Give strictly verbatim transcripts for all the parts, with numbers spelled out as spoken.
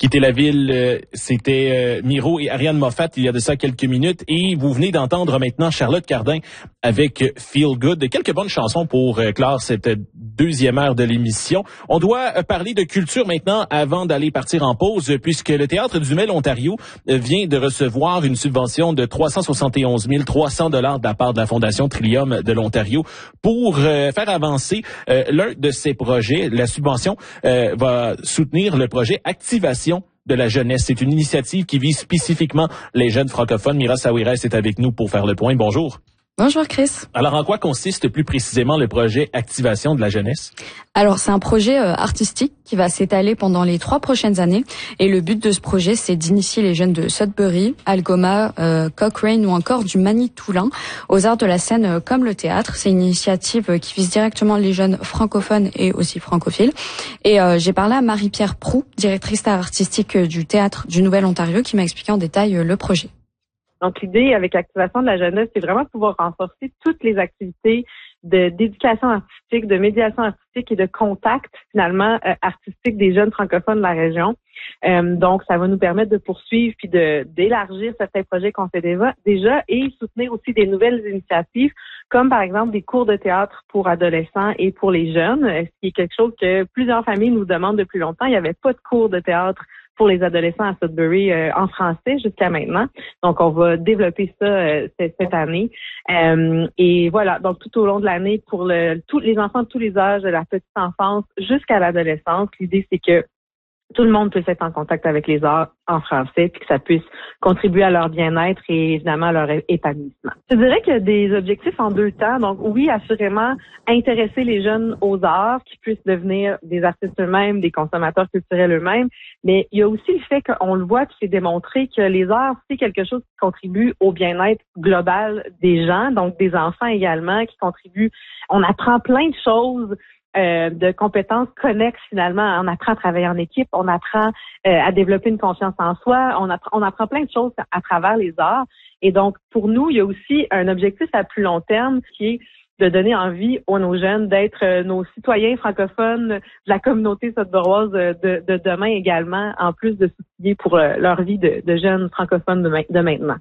Quitter la ville, euh, c'était euh, Miro et Ariane Moffat il y a de ça quelques minutes. Et vous venez d'entendre maintenant Charlotte Cardin avec Feel Good. Quelques bonnes chansons pour euh, clore cette deuxième heure de l'émission. On doit euh, parler de culture maintenant avant d'aller partir en pause, puisque le Théâtre du Mel-Ontario euh, vient de recevoir une subvention de trois cent soixante et onze mille trois cents dollars de la part de la Fondation Trillium de l'Ontario pour euh, faire avancer euh, l'un de ses projets. La subvention euh, va soutenir le projet Activation de la jeunesse. C'est une initiative qui vise spécifiquement les jeunes francophones. Mira Saouires est avec nous pour faire le point. Bonjour. Bonjour Chris. Alors, en quoi consiste plus précisément le projet Activation de la jeunesse? Alors, c'est un projet euh, artistique qui va s'étaler pendant les trois prochaines années. Et le but de ce projet, c'est d'initier les jeunes de Sudbury, Algoma, euh, Cochrane ou encore du Manitoulin aux arts de la scène euh, comme le théâtre. C'est une initiative euh, qui vise directement les jeunes francophones et aussi francophiles. Et euh, j'ai parlé à Marie-Pierre Proux, directrice artistique euh, du Théâtre du Nouvel-Ontario, qui m'a expliqué en détail euh, le projet. Donc, l'idée avec l'activation de la jeunesse, c'est vraiment de pouvoir renforcer toutes les activités de d'éducation artistique, de médiation artistique et de contact, finalement, euh, artistique des jeunes francophones de la région. Euh, donc, ça va nous permettre de poursuivre puis de d'élargir certains projets qu'on fait déjà, déjà et soutenir aussi des nouvelles initiatives, comme par exemple des cours de théâtre pour adolescents et pour les jeunes, ce qui est quelque chose que plusieurs familles nous demandent depuis longtemps. Il n'y avait pas de cours de théâtre pour les adolescents à Sudbury euh, en français jusqu'à maintenant. Donc, on va développer ça euh, cette, cette année. Euh, et voilà, donc tout au long de l'année, pour le, tous les enfants de tous les âges, de la petite enfance jusqu'à l'adolescence, l'idée, c'est que tout le monde puisse être en contact avec les arts en français, puis que ça puisse contribuer à leur bien-être et évidemment à leur épanouissement. Je dirais qu'il y a des objectifs en deux temps. Donc oui, assurément, intéresser les jeunes aux arts, qu'ils puissent devenir des artistes eux-mêmes, des consommateurs culturels eux-mêmes. Mais il y a aussi le fait qu'on le voit, puis c'est démontré que les arts, c'est quelque chose qui contribue au bien-être global des gens, donc des enfants également, qui contribuent. On apprend plein de choses. Euh, de compétences connexes finalement. On apprend à travailler en équipe, on apprend euh, à développer une confiance en soi, on apprend, on apprend plein de choses à travers les arts. Et donc, pour nous, il y a aussi un objectif à plus long terme qui est de donner envie aux nos jeunes d'être euh, nos citoyens francophones de la communauté sudburoise de, de, de demain également, en plus de s'outiller pour euh, leur vie de, de jeunes francophones de, ma- de maintenant.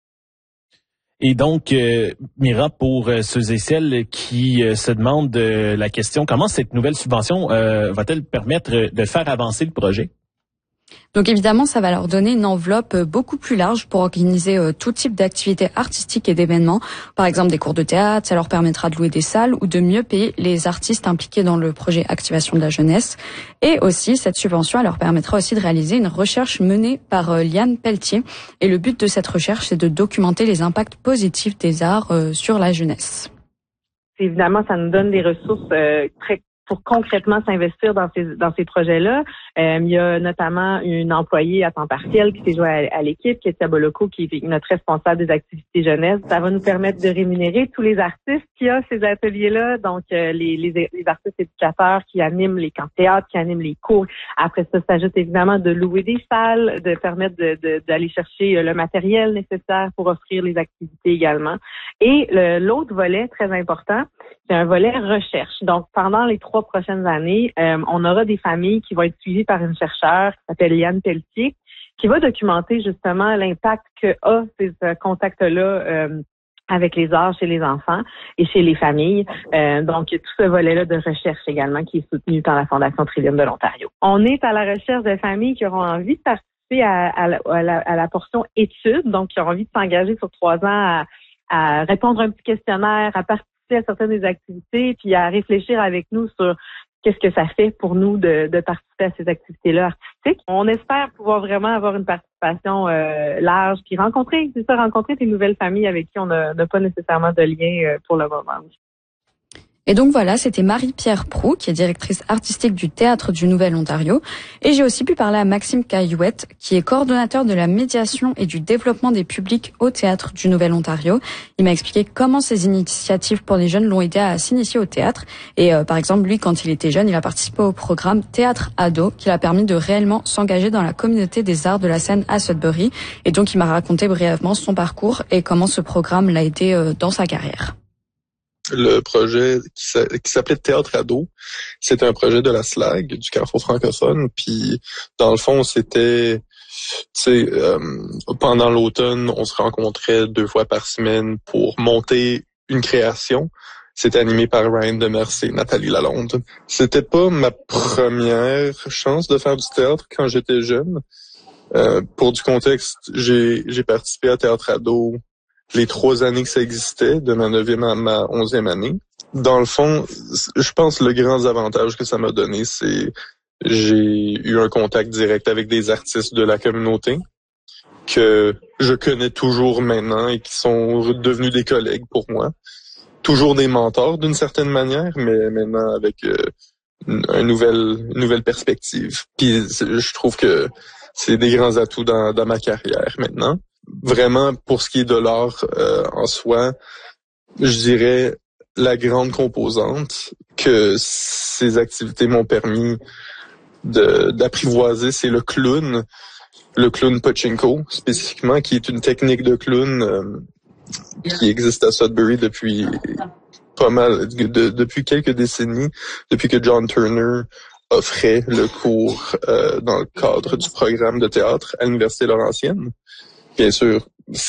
Et donc, euh, Mira, pour euh, ceux et celles qui euh, se demandent euh, la question, comment cette nouvelle subvention euh, va-t-elle permettre de faire avancer le projet? Donc évidemment, ça va leur donner une enveloppe beaucoup plus large pour organiser euh, tout type d'activités artistiques et d'événements. Par exemple, des cours de théâtre, ça leur permettra de louer des salles ou de mieux payer les artistes impliqués dans le projet Activation de la jeunesse. Et aussi, cette subvention, elle leur permettra aussi de réaliser une recherche menée par euh, Liane Pelletier. Et le but de cette recherche, c'est de documenter les impacts positifs des arts euh, sur la jeunesse. Évidemment, ça nous donne des ressources euh, très pour concrètement s'investir dans ces dans ces projets-là. Euh, il y a notamment une employée à temps partiel qui s'est jointe à, à l'équipe, qui est Tia Boloko, qui est notre responsable des activités jeunesse. Ça va nous permettre de rémunérer tous les artistes qui ont ces ateliers-là, donc euh, les, les les artistes éducateurs qui animent les camps de théâtre, qui animent les cours. Après ça, s'ajoute évidemment de louer des salles, de permettre de, de d'aller chercher le matériel nécessaire pour offrir les activités également. Et le, l'autre volet très important, c'est un volet recherche. Donc, pendant les trois prochaines années, euh, on aura des familles qui vont être suivies par une chercheure qui s'appelle Liane Pelletier, qui va documenter justement l'impact que a ces euh, contacts-là euh, avec les arts chez les enfants et chez les familles. Euh, donc, tout ce volet-là de recherche également qui est soutenu par la Fondation Trillium de l'Ontario. On est à la recherche de familles qui auront envie de participer à, à, la, à, la, à la portion études, donc qui auront envie de s'engager sur trois ans à, à répondre à un petit questionnaire, à participer à certaines des activités, puis à réfléchir avec nous sur qu'est-ce que ça fait pour nous de, de participer à ces activités-là artistiques. On espère pouvoir vraiment avoir une participation euh, large, puis rencontrer, c'est ça, rencontrer des nouvelles familles avec qui on n'a pas nécessairement de lien euh, pour le moment. Et donc voilà, c'était Marie-Pierre Proux, qui est directrice artistique du Théâtre du Nouvel-Ontario. Et j'ai aussi pu parler à Maxime Caillouette, qui est coordonnateur de la médiation et du développement des publics au Théâtre du Nouvel-Ontario. Il m'a expliqué comment ces initiatives pour les jeunes l'ont aidé à s'initier au théâtre. Et euh, par exemple, lui, quand il était jeune, il a participé au programme Théâtre Ado, qui l'a permis de réellement s'engager dans la communauté des arts de la scène à Sudbury. Et donc, il m'a raconté brièvement son parcours et comment ce programme l'a aidé euh, dans sa carrière. le projet qui s'appelait Théâtre ado. C'était un projet de la S L A G, du Carrefour francophone. Puis, dans le fond, c'était, tu sais, euh, pendant l'automne, on se rencontrait deux fois par semaine pour monter une création. C'était animé par Ryan Demers et Nathalie Lalonde. C'était pas ma première chance de faire du théâtre quand j'étais jeune. Euh, pour du contexte, j'ai, j'ai participé à Théâtre ado les trois années que ça existait, de ma neuvième à ma onzième année. Dans le fond, je pense que le grand avantage que ça m'a donné, c'est j'ai eu un contact direct avec des artistes de la communauté que je connais toujours maintenant et qui sont devenus des collègues pour moi. Toujours des mentors d'une certaine manière, mais maintenant avec euh, une, une, nouvelle, une nouvelle perspective. Puis je trouve que c'est des grands atouts dans, dans ma carrière maintenant. Vraiment, pour ce qui est de l'art euh, en soi, je dirais la grande composante que ces activités m'ont permis de, d'apprivoiser, c'est le clown, le clown pachinko spécifiquement, qui est une technique de clown euh, qui existe à Sudbury depuis pas mal, de, depuis quelques décennies, depuis que John Turner offrait le cours euh, dans le cadre du programme de théâtre à l'Université Laurentienne. Bien sûr,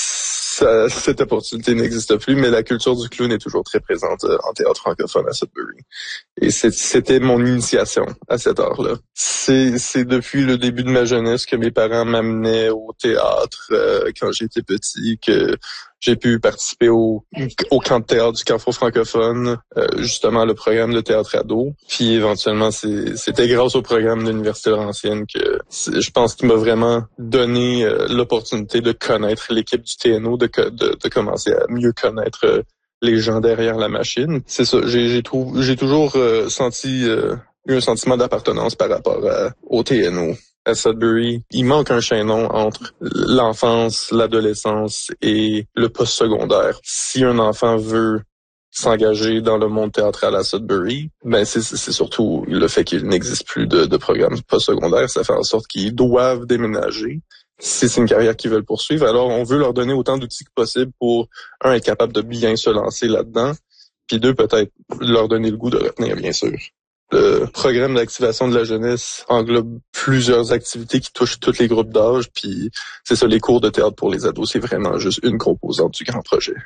ça, cette opportunité n'existe plus, mais la culture du clown est toujours très présente en théâtre francophone à Sudbury. Et c'est, c'était mon initiation à cet art-là. C'est, c'est depuis le début de ma jeunesse que mes parents m'amenaient au théâtre euh, quand j'étais petit, que j'ai pu participer au, au camp de théâtre du Carrefour francophone, euh, justement le programme de théâtre ado. Puis éventuellement, c'est, c'était grâce au programme de l'Université Laurentienne que je pense qu'il m'a vraiment donné euh, l'opportunité de connaître l'équipe du T N O, de, de, de commencer à mieux connaître euh, les gens derrière la machine. C'est ça, j'ai, j'ai, trou- j'ai toujours euh, senti euh, eu un sentiment d'appartenance par rapport à, au T N O. À Sudbury, il manque un chaînon entre l'enfance, l'adolescence et le post-secondaire. Si un enfant veut s'engager dans le monde théâtral à Sudbury, ben c'est, c'est surtout le fait qu'il n'existe plus de, de programme post-secondaire. Ça fait en sorte qu'ils doivent déménager. Si c'est une carrière qu'ils veulent poursuivre, alors on veut leur donner autant d'outils que possible pour, un, être capable de bien se lancer là-dedans, puis deux, peut-être leur donner le goût de retenir, bien sûr. Le programme d'activation de la jeunesse englobe plusieurs activités qui touchent tous les groupes d'âge, puis c'est ça, les cours de théâtre pour les ados, c'est vraiment juste une composante du grand projet.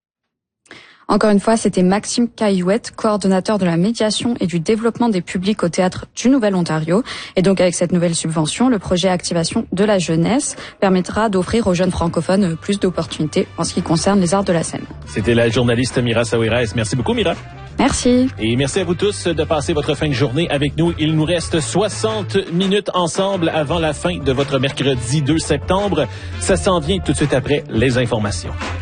Encore une fois, c'était Maxime Caillouette, coordonnateur de la médiation et du développement des publics au Théâtre du Nouvel-Ontario. Et donc, avec cette nouvelle subvention, le projet Activation de la jeunesse permettra d'offrir aux jeunes francophones plus d'opportunités en ce qui concerne les arts de la scène. C'était la journaliste Mira Saouirès. Merci beaucoup, Mira. Merci. Et merci à vous tous de passer votre fin de journée avec nous. Il nous reste soixante minutes ensemble avant la fin de votre mercredi deux septembre. Ça s'en vient tout de suite après les informations.